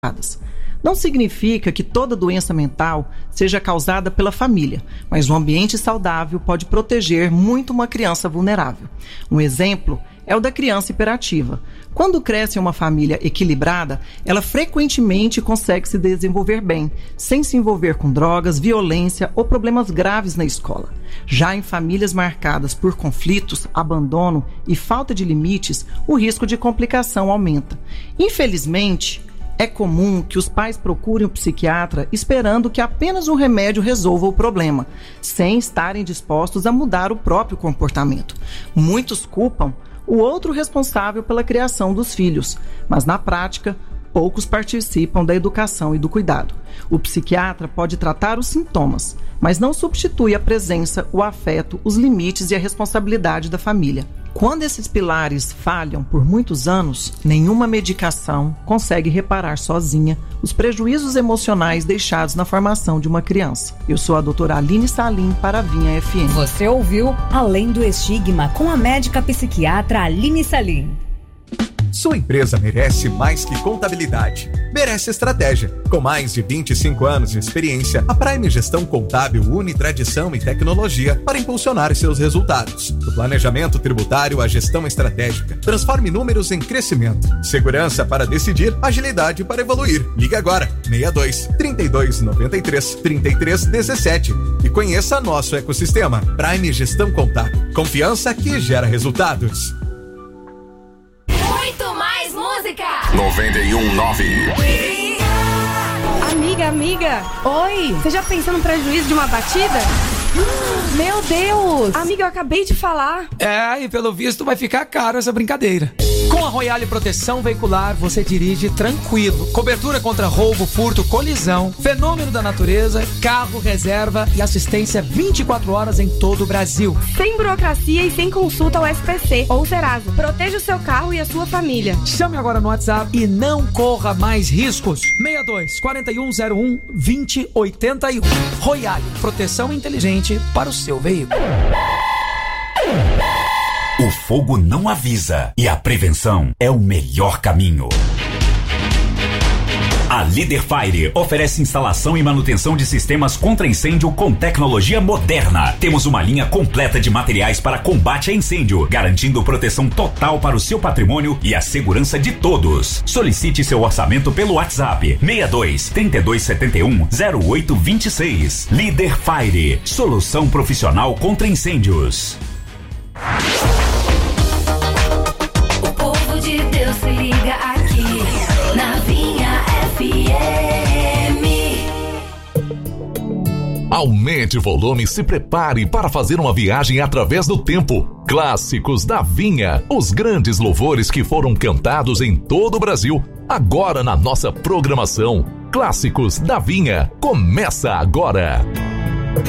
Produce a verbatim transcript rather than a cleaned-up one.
Não significa que toda doença mental seja causada pela família, mas um ambiente saudável pode proteger muito uma criança vulnerável. Um exemplo é o da criança hiperativa. Quando cresce em uma família equilibrada, ela frequentemente consegue se desenvolver bem, sem se envolver com drogas, violência ou problemas graves na escola. Já em famílias marcadas por conflitos, abandono e falta de limites, o risco de complicação aumenta. Infelizmente, é comum que os pais procurem um psiquiatra esperando que apenas um remédio resolva o problema, sem estarem dispostos a mudar o próprio comportamento. Muitos culpam o outro responsável pela criação dos filhos, mas na prática, poucos participam da educação e do cuidado. O psiquiatra pode tratar os sintomas, mas não substitui a presença, o afeto, os limites e a responsabilidade da família. Quando esses pilares falham por muitos anos, nenhuma medicação consegue reparar sozinha os prejuízos emocionais deixados na formação de uma criança. Eu sou a doutora Aline Salim para a Vinha F M. Você ouviu Além do Estigma com a médica psiquiatra Aline Salim. Sua empresa merece mais que contabilidade. Merece estratégia. Com mais de vinte e cinco anos de experiência, a Prime Gestão Contábil une tradição e tecnologia para impulsionar seus resultados. Do planejamento tributário à gestão estratégica. Transforme números em crescimento. Segurança para decidir, agilidade para evoluir. Ligue agora, seis dois, trinta e dois, noventa e três, trinta e três, dezessete e conheça nosso ecossistema. Prime Gestão Contábil. Confiança que gera resultados. Muito mais música. noventa e um nove. Amiga, amiga. Oi. Você já pensou no prejuízo de uma batida? Meu Deus. Amiga, eu acabei de falar. É, e pelo visto vai ficar caro essa brincadeira. Com a Royale Proteção Veicular, você dirige tranquilo. Cobertura contra roubo, furto, colisão, fenômeno da natureza, carro, reserva e assistência vinte e quatro horas em todo o Brasil. Sem burocracia e sem consulta ao S P C ou Serasa. Proteja o seu carro e a sua família. Chame agora no WhatsApp e não corra mais riscos. seis dois, quatro um zero um, dois zero oito um. Royale, proteção inteligente para o seu veículo. O fogo não avisa e a prevenção é o melhor caminho. A Líder Fire oferece instalação e manutenção de sistemas contra incêndio com tecnologia moderna. Temos uma linha completa de materiais para combate a incêndio, garantindo proteção total para o seu patrimônio e a segurança de todos. Solicite seu orçamento pelo WhatsApp seis dois, trinta e dois, setenta e um, zero oito vinte e seis. Líder Fire, solução profissional contra incêndios. O povo de Deus se liga aqui na Vinha F M. Aumente o volume e se prepare para fazer uma viagem através do tempo. Clássicos da Vinha, os grandes louvores que foram cantados em todo o Brasil. Agora na nossa programação, Clássicos da Vinha, começa agora.